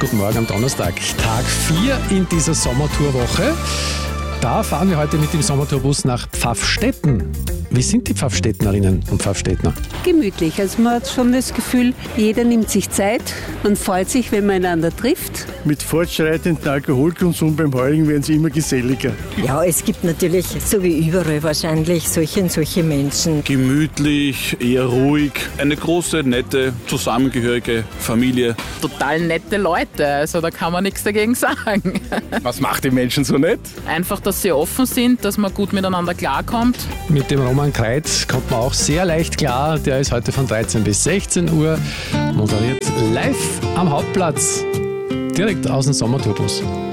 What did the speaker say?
guten Morgen am Donnerstag. Tag 4 in dieser Sommertourwoche. Da fahren wir heute mit dem Sommertourbus nach Pfaffstätten. Wie sind die Pfaffstädtnerinnen und Pfaffstädtner? Gemütlich. Also man hat schon das Gefühl, jeder nimmt sich Zeit. Man freut sich, wenn man einander trifft. Mit fortschreitendem Alkoholkonsum beim Heurigen werden sie immer geselliger. Ja, es gibt natürlich, so wie überall wahrscheinlich, solche und solche Menschen. Gemütlich, eher ruhig. Eine große, nette, zusammengehörige Familie. Total nette Leute, also da kann man nichts dagegen sagen. Was macht die Menschen so nett? Einfach, dass sie offen sind, dass man gut miteinander klarkommt. Mit dem Roman Kreitz kommt man auch sehr leicht klar. Der ist heute von 13 bis 16 Uhr, moderiert live am Hauptplatz, direkt aus dem Sommertourbus.